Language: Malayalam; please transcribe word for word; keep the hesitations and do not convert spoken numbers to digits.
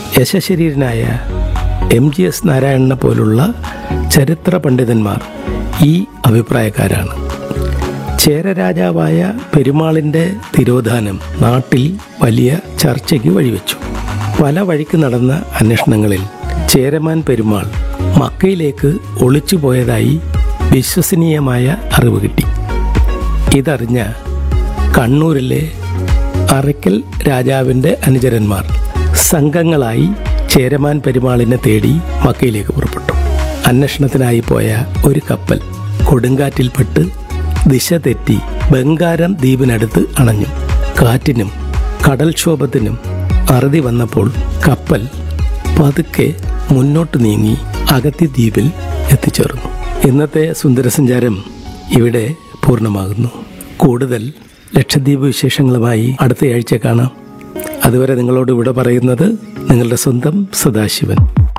യശശരീരനായ എം ജി എസ് നാരായണനെ പോലുള്ള ചരിത്ര പണ്ഡിതന്മാർ ഈ അഭിപ്രായക്കാരാണ്. ചേരരാജാവായ പെരുമാളിൻ്റെ തിരോധാനം നാട്ടിൽ വലിയ ചർച്ചയ്ക്ക് വഴിവെച്ചു. പല വഴിക്ക് നടന്ന അന്വേഷണങ്ങളിൽ ചേരമാൻ പെരുമാൾ മക്കയിലേക്ക് ഒളിച്ചു പോയതായി വിശ്വസനീയമായ അറിവ് കിട്ടി. ഇതറിഞ്ഞ കണ്ണൂരിലെ അറയ്ക്കൽ രാജാവിൻ്റെ അനുചരന്മാർ സംഘങ്ങളായി ചേരമാൻ പെരുമാളിനെ തേടി മക്കയിലേക്ക് പുറപ്പെട്ടു. അന്വേഷണത്തിനായി പോയ ഒരു കപ്പൽ കൊടുങ്കാറ്റിൽപ്പെട്ട് ദിശ തെറ്റി ബംഗാരം ദ്വീപിനടുത്ത് അണഞ്ഞു. കാറ്റിനും കടൽക്ഷോഭത്തിനും അറുതി വന്നപ്പോൾ കപ്പൽ പതുക്കെ മുന്നോട്ട് നീങ്ങി അഗത്തി ദ്വീപിൽ എത്തിച്ചേർന്നു. ഇന്നത്തെ സുന്ദരസഞ്ചാരം ഇവിടെ പൂർണ്ണമാകുന്നു. കൂടുതൽ ലക്ഷദ്വീപ് വിശേഷങ്ങളുമായി അടുത്തയാഴ്ച കാണാം. അതുവരെ നിങ്ങളോട് ഇവിടെ പറയുന്നത് നിങ്ങളുടെ സ്വന്തം സദാശിവൻ.